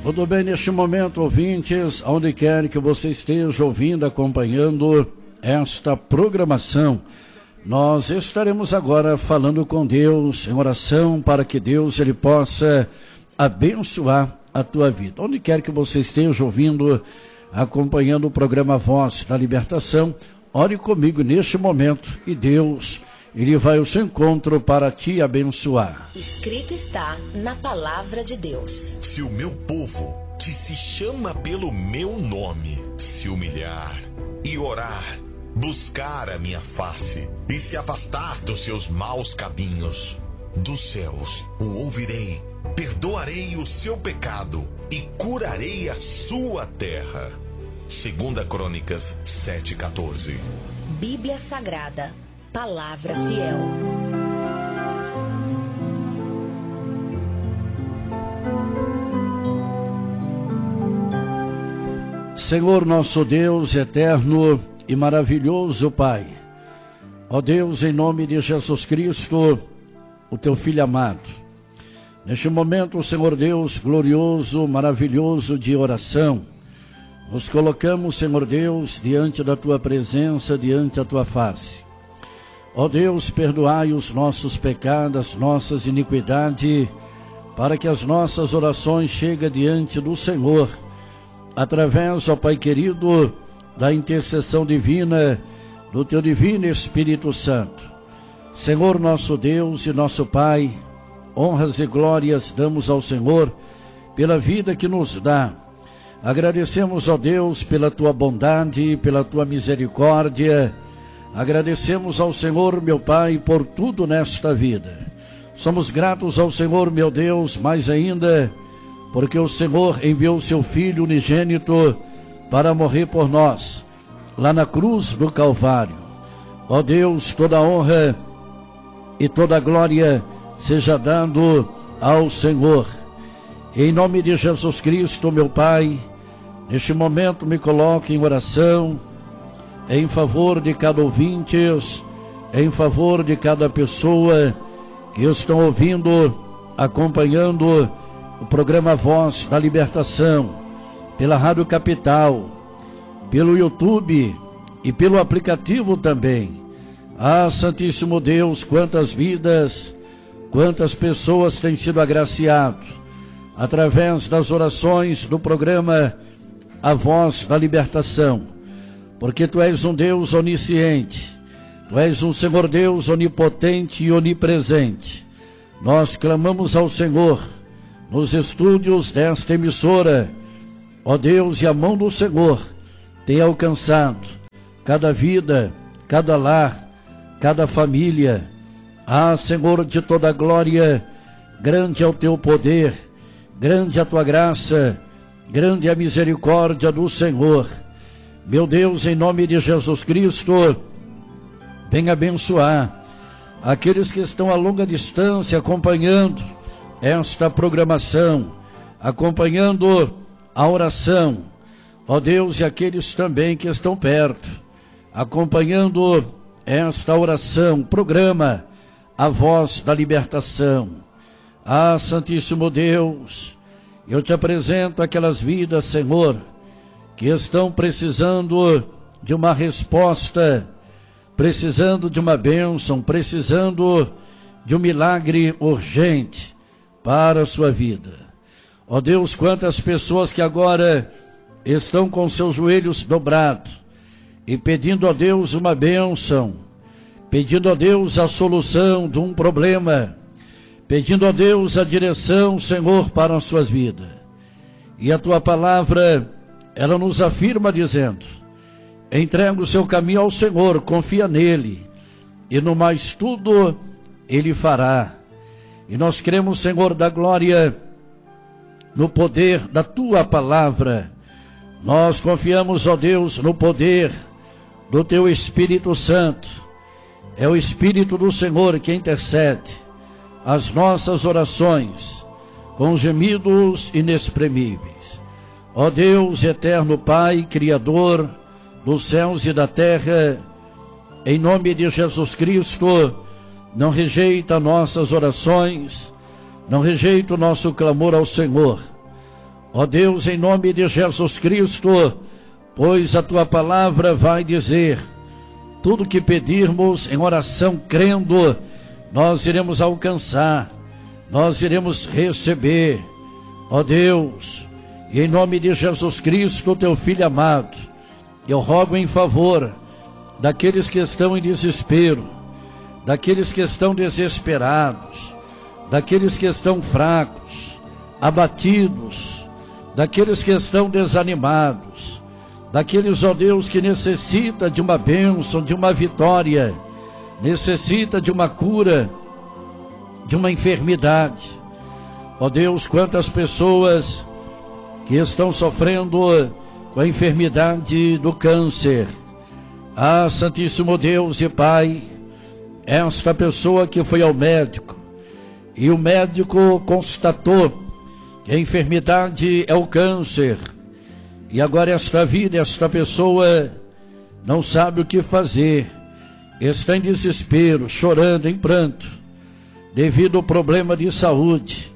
Tudo bem, neste momento, ouvintes, onde quer que você esteja ouvindo, acompanhando esta programação, nós estaremos agora falando com Deus em oração para que Deus ele possa abençoar a tua vida. Onde quer que você esteja ouvindo, acompanhando o programa Voz da Libertação, ore comigo neste momento e Deus, ele vai ao seu encontro para te abençoar. Escrito está na palavra de Deus: se o meu povo, que se chama pelo meu nome, se humilhar e orar, buscar a minha face e se afastar dos seus maus caminhos, dos céus o ouvirei, perdoarei o seu pecado e curarei a sua terra. 2 Crônicas 7,14. Bíblia Sagrada, palavra fiel. Senhor nosso Deus eterno e maravilhoso Pai, ó Deus, em nome de Jesus Cristo, o teu Filho amado, neste momento, Senhor Deus, glorioso, maravilhoso de oração, nos colocamos, Senhor Deus, diante da tua presença, diante da tua face. Ó Deus, perdoai os nossos pecados, nossas iniquidades, para que as nossas orações cheguem diante do Senhor, através, ó Pai querido, da intercessão divina, do teu divino Espírito Santo. Senhor nosso Deus e nosso Pai, honras e glórias damos ao Senhor pela vida que nos dá. Agradecemos, ó Deus, pela tua bondade, pela tua misericórdia. Agradecemos ao Senhor, meu Pai, por tudo nesta vida. Somos gratos ao Senhor, meu Deus, mais ainda, porque o Senhor enviou seu Filho unigênito para morrer por nós, lá na cruz do Calvário. Ó Deus, toda honra e toda glória seja dado ao Senhor. Em nome de Jesus Cristo, meu Pai, neste momento me coloque em oração, em favor de cada ouvinte, em favor de cada pessoa que estão ouvindo, acompanhando o programa Voz da Libertação, pela Rádio Capital, pelo YouTube e pelo aplicativo também. Ah, Santíssimo Deus, quantas vidas, quantas pessoas têm sido agraciadas através das orações do programa A Voz da Libertação, porque Tu és um Deus onisciente, Tu és um Senhor Deus onipotente e onipresente. Nós clamamos ao Senhor nos estúdios desta emissora, ó Deus, e a mão do Senhor tem alcançado cada vida, cada lar, cada família. Ah, Senhor de toda glória, grande é o teu poder, grande é a tua graça, grande é a misericórdia do Senhor. Meu Deus, em nome de Jesus Cristo, venha abençoar aqueles que estão a longa distância acompanhando esta programação, acompanhando a oração. Ó Deus, e aqueles também que estão perto, acompanhando esta oração, programa A Voz da Libertação. Ah, Santíssimo Deus, eu te apresento aquelas vidas, Senhor, que estão precisando de uma resposta, precisando de uma bênção, precisando de um milagre urgente para a sua vida. Ó Deus, quantas pessoas que agora estão com seus joelhos dobrados e pedindo a Deus uma bênção, pedindo a Deus a solução de um problema, pedindo a Deus a direção, Senhor, para as suas vidas. E a tua palavra, ela nos afirma dizendo: entrega o seu caminho ao Senhor, confia nele, e no mais tudo ele fará. E nós cremos, Senhor da glória, no poder da tua palavra. Nós confiamos, ó Deus, no poder do teu Espírito Santo. É o Espírito do Senhor que intercede as nossas orações com gemidos inexprimíveis. Ó Deus, eterno Pai, Criador dos céus e da terra, em nome de Jesus Cristo, não rejeita nossas orações, não rejeita o nosso clamor ao Senhor. Ó Deus, em nome de Jesus Cristo, pois a tua palavra vai dizer: tudo que pedirmos em oração crendo, nós iremos alcançar, nós iremos receber. Ó Deus, e em nome de Jesus Cristo, teu Filho amado, eu rogo em favor daqueles que estão em desespero, daqueles que estão desesperados, daqueles que estão fracos, abatidos, daqueles que estão desanimados, daqueles, ó Deus, que necessita de uma bênção, de uma vitória, necessita de uma cura, de uma enfermidade. Ó Deus, quantas pessoas que estão sofrendo com a enfermidade do câncer. Ah, Santíssimo Deus e Pai, esta pessoa que foi ao médico, e o médico constatou que a enfermidade é o câncer, e agora esta vida, esta pessoa não sabe o que fazer, está em desespero, chorando, em pranto, devido ao problema de saúde,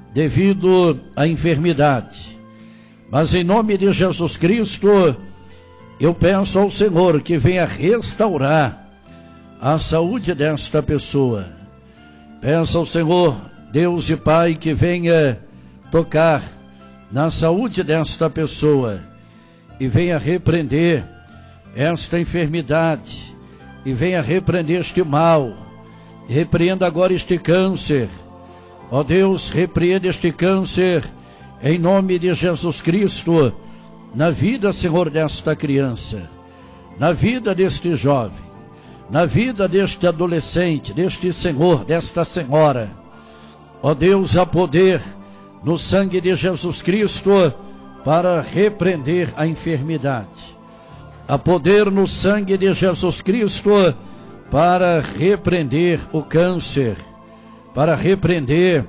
devido à enfermidade. Mas em nome de Jesus Cristo, eu peço ao Senhor que venha restaurar a saúde desta pessoa. Peço ao Senhor, Deus e Pai, que venha tocar na saúde desta pessoa e venha repreender esta enfermidade e venha repreender este mal. Repreenda agora este câncer. Ó Deus, repreenda este câncer em nome de Jesus Cristo, na vida, Senhor, desta criança, na vida deste jovem, na vida deste adolescente, deste senhor, desta senhora. Ó Deus, há poder no sangue de Jesus Cristo para repreender a enfermidade. Há poder no sangue de Jesus Cristo para repreender o câncer, para repreender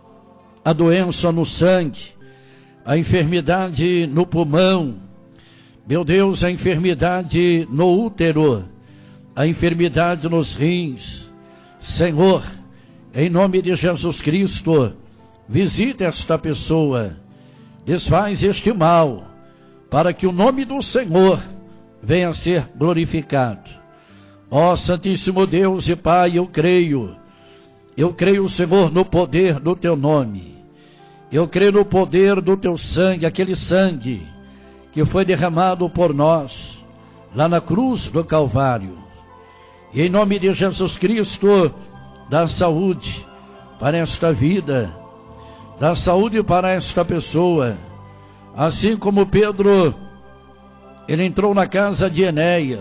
a doença no sangue, a enfermidade no pulmão, meu Deus, a enfermidade no útero, a enfermidade nos rins. Senhor, em nome de Jesus Cristo, visita esta pessoa, desfaz este mal, para que o nome do Senhor venha a ser glorificado. Ó Santíssimo Deus e Pai, eu creio, Senhor, no poder do teu nome. Eu creio no poder do teu sangue, aquele sangue que foi derramado por nós, lá na cruz do Calvário. E em nome de Jesus Cristo, dá saúde para esta vida, dá saúde para esta pessoa. Assim como Pedro, ele entrou na casa de Enéas,